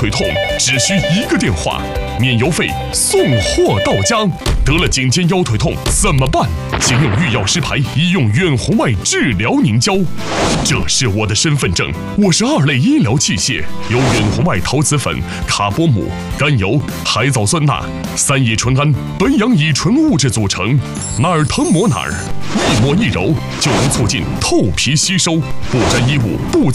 腿痛，只需1个电话，免邮费，送货到家。得了颈肩腰腿痛怎么办？请用御药师牌医用远红外治疗凝胶。这是我的身份证，我是2类医疗器械，由远红外陶瓷粉、卡波姆、甘油、海藻酸钠、3乙醇胺、苯氧乙醇物质组成，哪儿疼抹哪儿，一抹一揉就能促进透皮吸收，不沾衣物，不